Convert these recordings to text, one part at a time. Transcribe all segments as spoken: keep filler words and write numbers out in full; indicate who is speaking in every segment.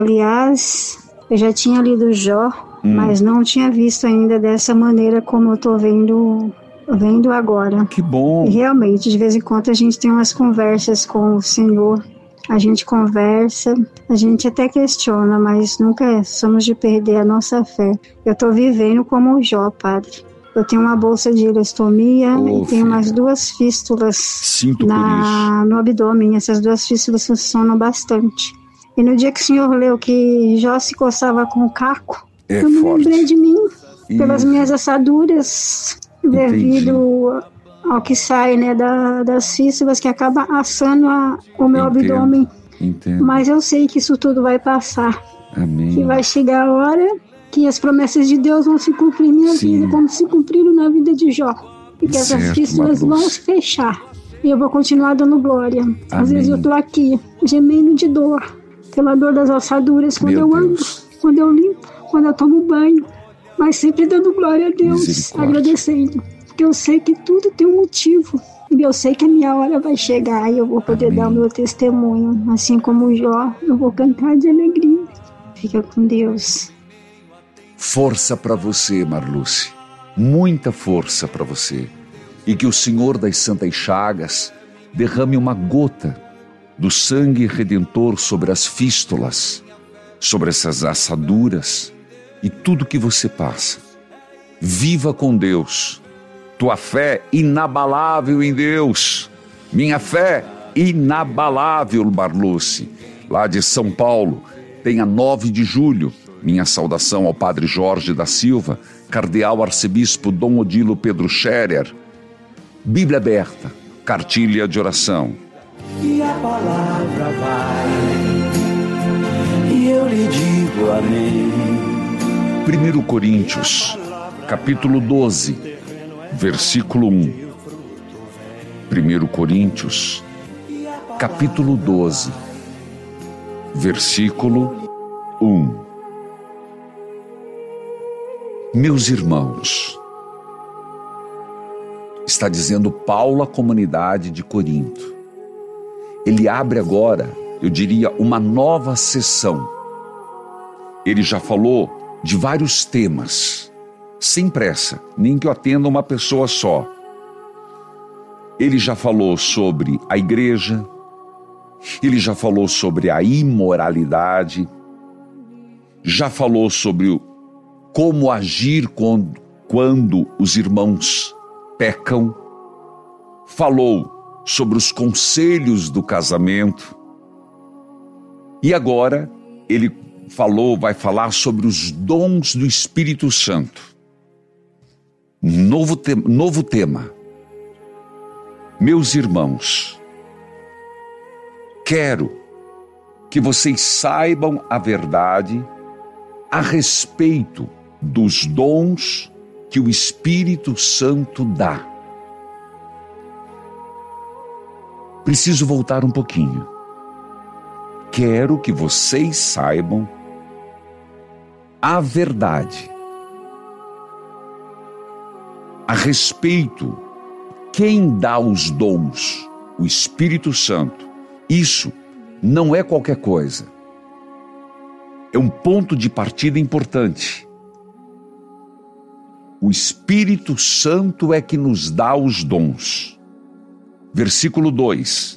Speaker 1: Aliás, eu já tinha lido Jó, hum. mas não tinha visto ainda dessa maneira como eu tô vendo, vendo agora.
Speaker 2: Que bom!
Speaker 1: E realmente, de vez em quando a gente tem umas conversas com o Senhor. A gente conversa, a gente até questiona, mas nunca somos de perder a nossa fé. Eu tô vivendo como o Jó, padre. Eu tenho uma bolsa de ileostomia oh, e tenho umas duas fístulas na, no abdômen. Essas duas fístulas funcionam bastante. E no dia que o senhor leu que Jó se coçava com o caco, é eu me forte. lembrei de mim, Isso. pelas minhas assaduras, Entendi. devido ao que sai, né, da, das fístulas, que acaba assando a, o meu Entendo. abdômen.
Speaker 2: Entendo.
Speaker 1: Mas eu sei que isso tudo vai passar.
Speaker 2: Amém.
Speaker 1: Que vai chegar a hora que as promessas de Deus vão se cumprir em minha Sim. vida, como se cumpriram na vida de Jó. E que certo, essas fístulas vão se fechar. E eu vou continuar dando glória. Amém. Às vezes eu tô aqui, gemendo de dor, pela dor das assaduras, quando Meu eu ando, Deus. quando eu limpo, quando eu tomo banho. Mas sempre dando glória a Deus, agradecendo. Porque eu sei que tudo tem um motivo. E eu sei que a minha hora vai chegar e eu vou poder Amém. dar o meu testemunho. Assim como o Jó, eu vou cantar de alegria. Fica com Deus.
Speaker 2: Força para você, Marluce. Muita força para você. E que o Senhor das Santas Chagas derrame uma gota do sangue redentor sobre as fístulas, sobre essas assaduras e tudo que você passa. Viva com Deus. Tua fé inabalável em Deus. Minha fé inabalável, Marluce. Lá de São Paulo, tem a nove de julho. Minha saudação ao Padre Jorge da Silva, Cardeal Arcebispo Dom Odilo Pedro Scherer. Bíblia aberta, cartilha de oração.
Speaker 3: E a palavra vai, e eu lhe digo amém.
Speaker 2: primeiro Coríntios, capítulo doze, versículo um. primeiro Coríntios, capítulo doze, versículo um. Meus irmãos, está dizendo Paulo à comunidade de Corinto. Ele abre agora, eu diria, uma nova sessão. Ele já falou de vários temas, sem pressa, nem que eu atenda uma pessoa só. Ele já falou sobre a igreja, ele já falou sobre a imoralidade, já falou sobre o como agir quando, quando os irmãos pecam, falou sobre os conselhos do casamento e agora ele falou, vai falar sobre os dons do Espírito Santo. Novo, te- novo tema. Meus irmãos, quero que vocês saibam a verdade a respeito dos dons que o Espírito Santo dá. Preciso voltar um pouquinho. Quero que vocês saibam a verdade a respeito quem dá os dons, o Espírito Santo. Isso não é qualquer coisa. É um ponto de partida importante. O Espírito Santo é que nos dá os dons. Versículo dois.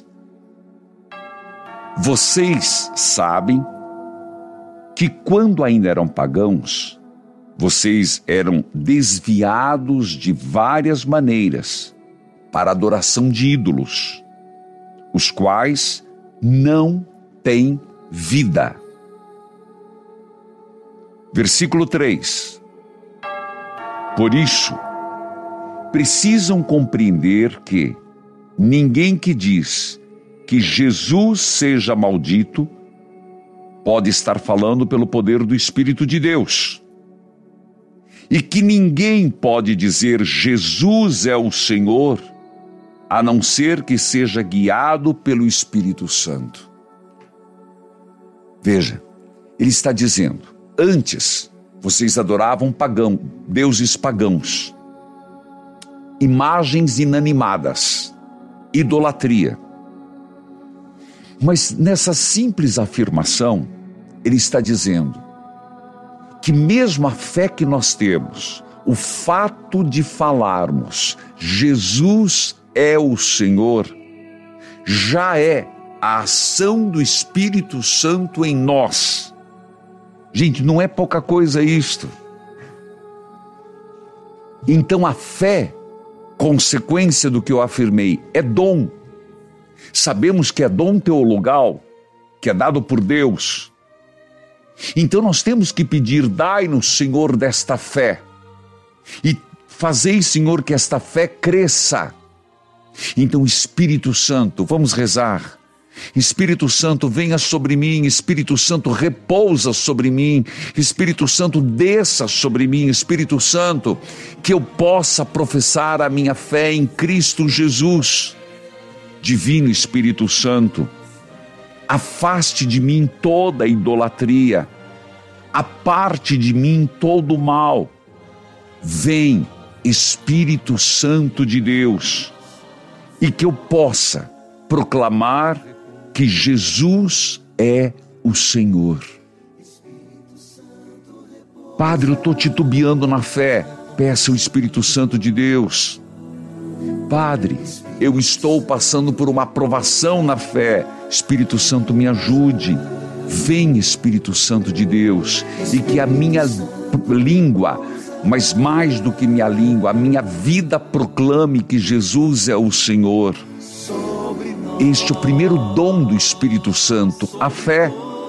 Speaker 2: Vocês sabem que quando ainda eram pagãos, vocês eram desviados de várias maneiras para a adoração de ídolos, os quais não têm vida. Versículo três. Por isso, precisam compreender que ninguém que diz que Jesus seja maldito pode estar falando pelo poder do Espírito de Deus. E que ninguém pode dizer Jesus é o Senhor, a não ser que seja guiado pelo Espírito Santo. Veja, ele está dizendo, antes vocês adoravam pagão, deuses pagãos, imagens inanimadas, idolatria. Mas nessa simples afirmação, ele está dizendo que mesmo a fé que nós temos, o fato de falarmos Jesus é o Senhor, já é a ação do Espírito Santo em nós. Gente, não é pouca coisa isto. Então a fé, consequência do que eu afirmei, é dom. Sabemos que é dom teologal, que é dado por Deus. Então nós temos que pedir, dai-nos, Senhor, desta fé. E fazei, Senhor, que esta fé cresça. Então, Espírito Santo, vamos rezar. Espírito Santo, venha sobre mim. Espírito Santo, repousa sobre mim. Espírito Santo, desça sobre mim. Espírito Santo, que eu possa professar a minha fé em Cristo Jesus. Divino Espírito Santo, afaste de mim toda idolatria, aparte de mim todo o mal. Vem, Espírito Santo de Deus, e que eu possa proclamar que Jesus é o Senhor. Padre, eu estou titubeando na fé. Peça o Espírito Santo de Deus. Padre, eu estou passando por uma aprovação na fé. Espírito Santo, me ajude. Vem, Espírito Santo de Deus, e que a minha língua, mas mais do que minha língua, a minha vida proclame que Jesus é o Senhor. Este é o primeiro dom do Espírito Santo, a fé.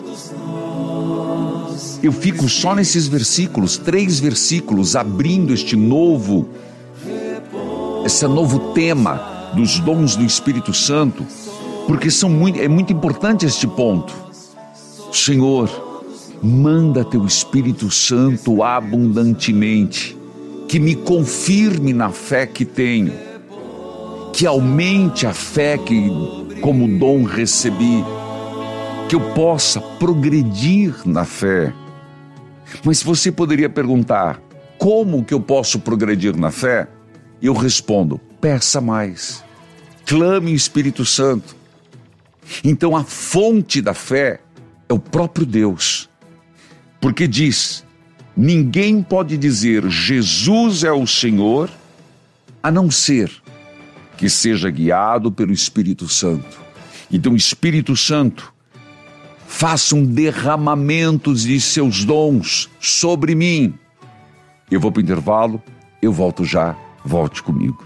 Speaker 2: Eu fico só nesses versículos, três versículos, abrindo este novo, esse novo tema dos dons do Espírito Santo, porque são muito, é muito importante este ponto. Senhor, manda teu Espírito Santo abundantemente, que me confirme na fé que tenho, que aumente a fé que como dom recebi, que eu possa progredir na fé. Mas você poderia perguntar, como que eu posso progredir na fé? Eu respondo, peça mais, clame o Espírito Santo. Então a fonte da fé é o próprio Deus, porque diz, ninguém pode dizer Jesus é o Senhor, a não ser que seja guiado pelo Espírito Santo. Então Espírito Santo, faça um derramamento de seus dons sobre mim. Eu vou para o intervalo, eu volto já, volte comigo.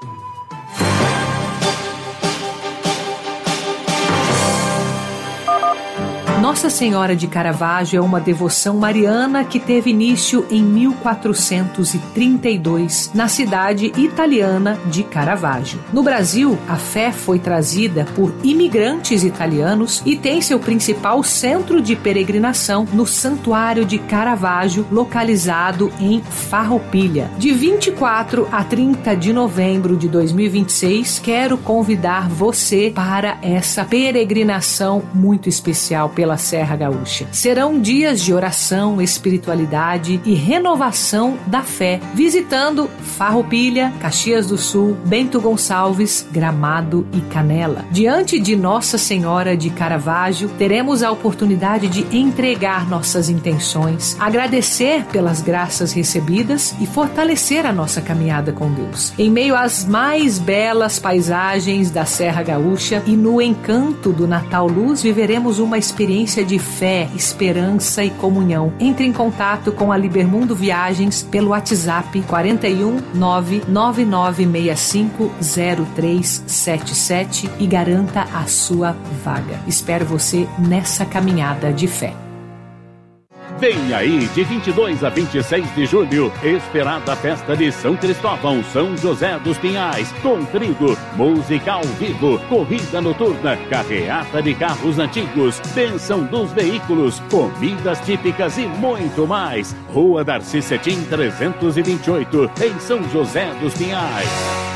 Speaker 4: Nossa Senhora de Caravaggio é uma devoção mariana que teve início em mil quatrocentos e trinta e dois, na cidade italiana de Caravaggio. No Brasil, a fé foi trazida por imigrantes italianos e tem seu principal centro de peregrinação no Santuário de Caravaggio, localizado em Farroupilha. De vinte e quatro a trinta de novembro de dois mil e vinte e seis, quero convidar você para essa peregrinação muito especial pela Serra Gaúcha. Serão dias de oração, espiritualidade e renovação da fé, visitando Farroupilha, Caxias do Sul, Bento Gonçalves, Gramado e Canela. Diante de Nossa Senhora de Caravaggio, teremos a oportunidade de entregar nossas intenções, agradecer pelas graças recebidas e fortalecer a nossa caminhada com Deus. Em meio às mais belas paisagens da Serra Gaúcha e no encanto do Natal Luz, viveremos uma experiência de fé, esperança e comunhão. Entre em contato com a Libermundo Viagens pelo WhatsApp quatro um nove nove nove seis cinco zero três sete sete e garanta a sua vaga. Espero você nessa caminhada de fé.
Speaker 5: Vem aí, de vinte e dois a vinte e seis de julho, esperada festa de São Cristóvão, São José dos Pinhais, com trigo, música ao vivo, corrida noturna, carreata de carros antigos, bênção dos veículos, comidas típicas e muito mais. Rua Darcy Cetim trezentos e vinte e oito, em São José dos Pinhais.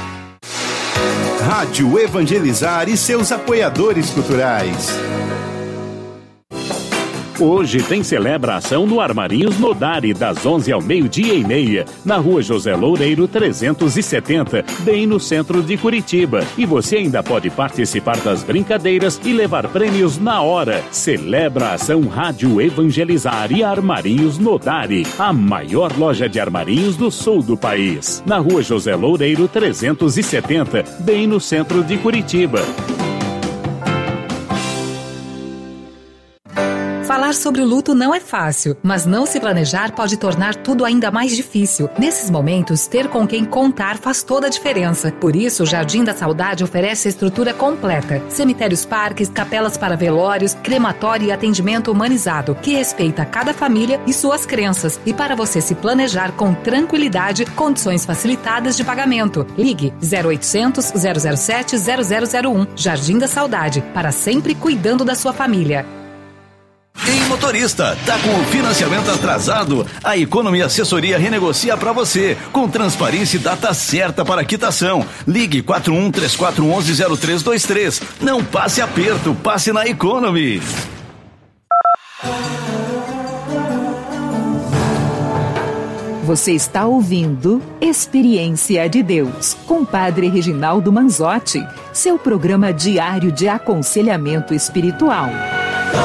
Speaker 6: Rádio Evangelizar e seus apoiadores culturais.
Speaker 5: Hoje tem celebração no Armarinhos Nodari, das onze ao meio-dia e meia, na rua José Loureiro trezentos e setenta, bem no centro de Curitiba. E você ainda pode participar das brincadeiras e levar prêmios na hora. Celebra a ação Rádio Evangelizar e Armarinhos Nodari, a maior loja de armarinhos do sul do país. Na rua José Loureiro trezentos e setenta, bem no centro de Curitiba.
Speaker 4: Falar sobre o luto não é fácil, mas não se planejar pode tornar tudo ainda mais difícil. Nesses momentos, ter com quem contar faz toda a diferença. Por isso, o Jardim da Saudade oferece a estrutura completa. Cemitérios, parques, capelas para velórios, crematório e atendimento humanizado, que respeita cada família e suas crenças. E para você se planejar com tranquilidade, condições facilitadas de pagamento. Ligue zero oitocentos, zero zero sete, zero zero zero um. Jardim da Saudade, para sempre cuidando da sua família.
Speaker 6: Ei, motorista, tá com o financiamento atrasado? A Economy Assessoria renegocia para você, com transparência e data certa para quitação. Ligue quatro um três quatro um um zero três dois três. Não passe aperto, passe na Economy.
Speaker 7: Você está ouvindo Experiência de Deus, com Padre Reginaldo Manzotti, seu programa diário de aconselhamento espiritual.